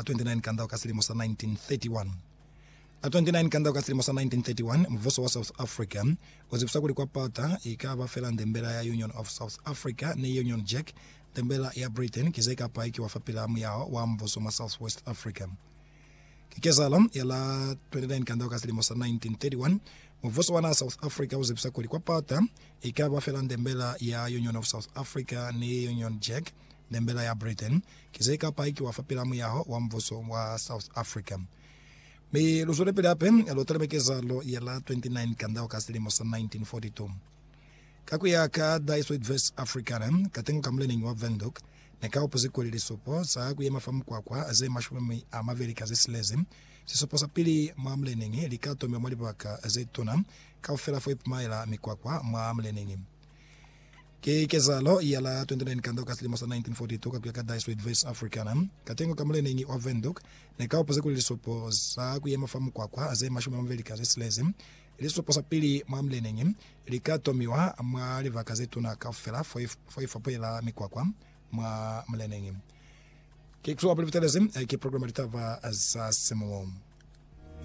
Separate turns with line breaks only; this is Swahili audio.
29 kandao kasilimosa 1931 a 29 kandao kasilimosa 1931 mvoso wa South Africa wazipsa kulikuwa pata ikaba fela ndembela ya Union of South Africa ni Union Jack ndembela ya Britain kizeka pa iki wafapilamu yao wa mvoso ma South West Africa kikezalo yala 29 kandao kasilimosa 1931 mvoso wana South Africa wazipsa kulikuwa pata ikaba fela ndembela ya Union of South Africa ni Union Jack ndembela ya Britain kizeka pa iki wafapilamu yao wa mvoso wa South Africa me luzole pele ape alotelebekeza yala 29 kandao kasilimosa 1942 kaku ya ka Daiswed West African katengo kamlening wa Vendok na ka opoziko lisopo sa ku yema famu kwa aze mashumi amaveli kazesileze sisopo sapili mamlening likato memoli baka aze tona ka ofela foi maila mikwakwa mamlening kezalo yala 29 kandao kasilimosa 1942 kaku ya ka Daiswed West African katengo kamlening wa Vendok na ka opoziko lisopo sa ku yema famu kwa aze mashumi amaveli kazesileze ilisopo sapili mamlening likatomiwa mwa livaka zetu na kafela foi fapela mikwakwa mwa mlening kikso apelitelezim ki programa litava as semom